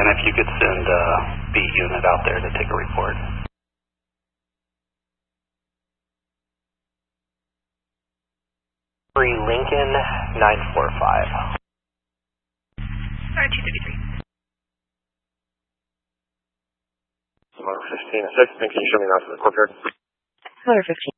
and if you could send B unit out there to take a report. Lincoln 945. 233. Motor 15-6, can you show me that to the courtyard? Motor 15.